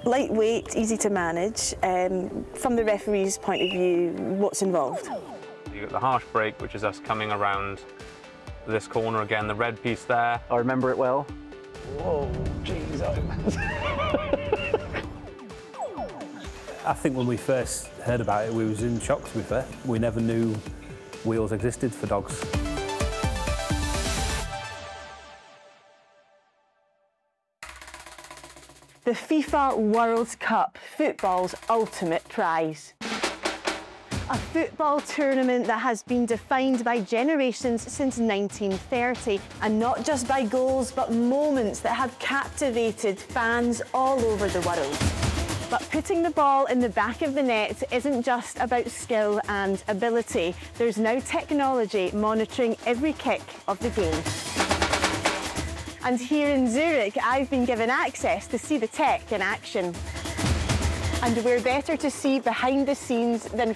Lightweight, easy to manage. From the referee's point of view, what's involved? You've got the harsh break, which is us coming around this corner again, the red piece there. I remember it well. Whoa, jeez. I think when we first heard about it, we was in shock, to be fair. We never knew wheels existed for dogs. The FIFA World Cup, football's ultimate prize. A football tournament that has been defined by generations since 1930, and not just by goals, but moments that have captivated fans all over the world. But putting the ball in the back of the net isn't just about skill and ability. There's now technology monitoring every kick of the game. And here in Zurich, I've been given access to see the tech in action. And we're better to see behind the scenes than